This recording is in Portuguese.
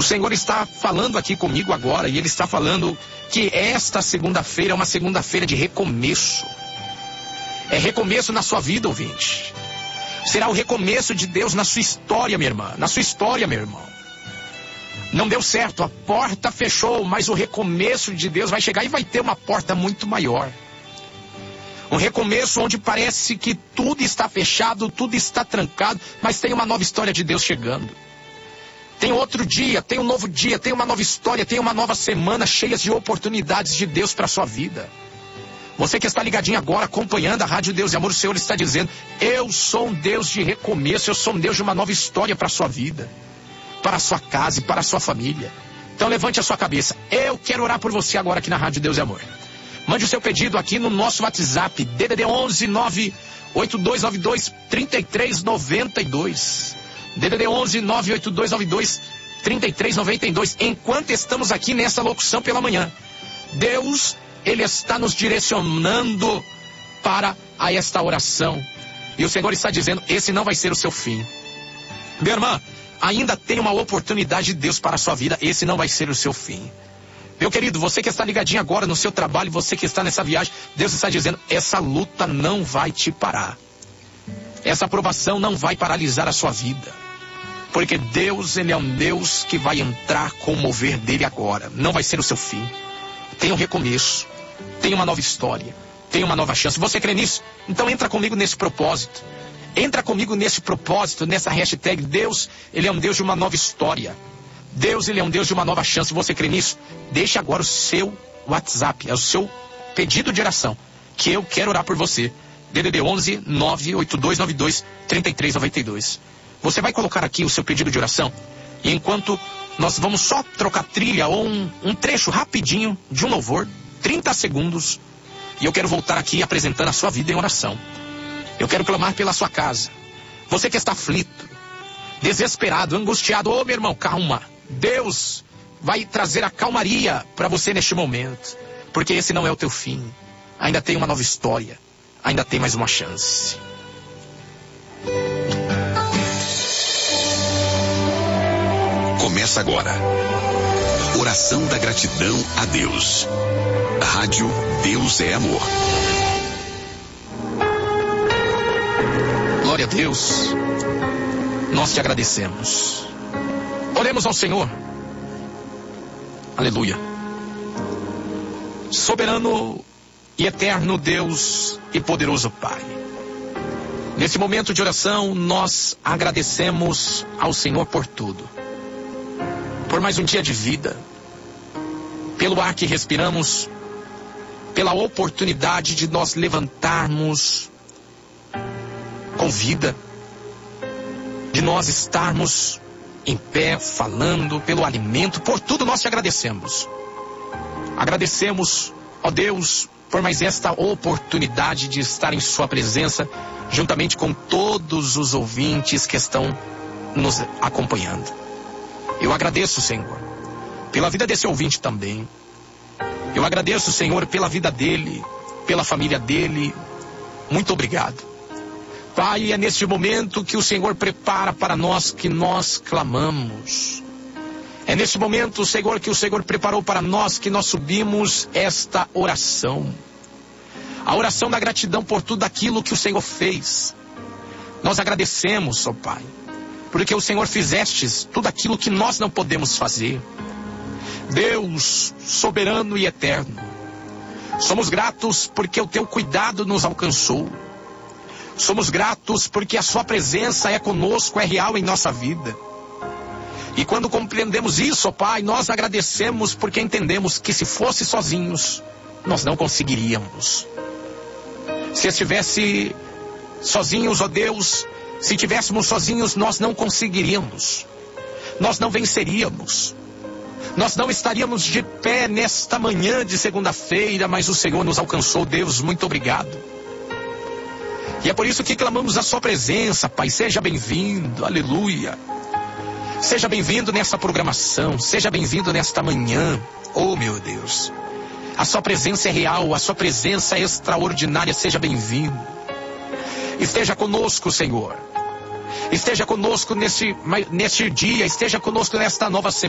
O Senhor está falando aqui comigo agora, e Ele está falando que esta segunda-feira é uma segunda-feira de recomeço. É recomeço na sua vida, ouvinte. Será o recomeço de Deus na sua história, minha irmã, na sua história, meu irmão. Não deu certo, a porta fechou, mas o recomeço de Deus vai chegar e vai ter uma porta muito maior. Um recomeço onde parece que tudo está fechado, tudo está trancado, mas tem uma nova história de Deus chegando. Tem outro dia, tem um novo dia, tem uma nova história, tem uma nova semana cheia de oportunidades de Deus para a sua vida. Você que está ligadinho agora, acompanhando a Rádio Deus e Amor, o Senhor está dizendo: eu sou um Deus de recomeço, eu sou um Deus de uma nova história para a sua vida, para a sua casa e para a sua família. Então levante a sua cabeça. Eu quero orar por você agora aqui na Rádio Deus e Amor. Mande o seu pedido aqui no nosso WhatsApp, DDD 11 98292 3392. DDD 11 98292 3392. Enquanto estamos aqui nessa locução pela manhã, Deus, Ele está nos direcionando para esta oração. E o Senhor está dizendo: esse não vai ser o seu fim. Minha irmã, ainda tem uma oportunidade de Deus para a sua vida. Esse não vai ser o seu fim. Meu querido, você que está ligadinho agora no seu trabalho, você que está nessa viagem, Deus está dizendo: essa luta não vai te parar. Essa aprovação não vai paralisar a sua vida. Porque Deus, Ele é um Deus que vai entrar com o mover dele agora. Não vai ser o seu fim. Tem um recomeço. Tem uma nova história. Tem uma nova chance. Você crê nisso? Então entra comigo nesse propósito. Entra comigo nesse propósito, nessa hashtag. Deus, Ele é um Deus de uma nova história. Deus, Ele é um Deus de uma nova chance. Você crê nisso? Deixe agora o seu WhatsApp, é o seu pedido de oração, que eu quero orar por você. DDD 11 98292 3392. Você vai colocar aqui o seu pedido de oração, e enquanto nós vamos só trocar trilha ou um trecho rapidinho de um louvor, 30 segundos, e eu quero voltar aqui apresentando a sua vida em oração. Eu quero clamar pela sua casa. Você que está aflito, desesperado, angustiado, ô meu irmão, calma. Deus vai trazer a calmaria para você neste momento, porque esse não é o teu fim. Ainda tem uma nova história, ainda tem mais uma chance. Começa agora. Oração da gratidão a Deus. Rádio Deus é Amor. Glória a Deus. Nós te agradecemos. Oremos ao Senhor. Aleluia. Soberano e eterno Deus e poderoso Pai, nesse momento de oração nós agradecemos ao Senhor por tudo. Por mais um dia de vida, pelo ar que respiramos, pela oportunidade de nós levantarmos com vida, de nós estarmos em pé, falando, pelo alimento, por tudo nós te agradecemos. Agradecemos, ó Deus, por mais esta oportunidade de estar em sua presença, juntamente com todos os ouvintes que estão nos acompanhando. Eu agradeço, Senhor, pela vida desse ouvinte também. Eu agradeço, Senhor, pela vida dele, pela família dele. Muito obrigado. Pai, é neste momento que o Senhor prepara para nós que nós clamamos. É neste momento, Senhor, que o Senhor preparou para nós que nós subimos esta oração. A oração da gratidão por tudo aquilo que o Senhor fez. Nós agradecemos, ó Pai, porque o Senhor fizestes tudo aquilo que nós não podemos fazer. Deus, soberano e eterno, somos gratos porque o teu cuidado nos alcançou. Somos gratos porque a sua presença é conosco, é real em nossa vida. E quando compreendemos isso, ó Pai, nós agradecemos porque entendemos que se fosse sozinhos, nós não conseguiríamos. Se estivesse sozinhos, ó Deus, se tivéssemos sozinhos, nós não conseguiríamos. Nós não venceríamos. Nós não estaríamos de pé nesta manhã de segunda-feira, mas o Senhor nos alcançou. Deus, muito obrigado. E é por isso que clamamos a sua presença, Pai. Seja bem-vindo, aleluia. Seja bem-vindo nessa programação, seja bem-vindo nesta manhã. Oh, meu Deus, a sua presença é real, a sua presença é extraordinária. Seja bem-vindo. Esteja conosco, Senhor. Esteja conosco neste dia, esteja conosco nesta nova semana.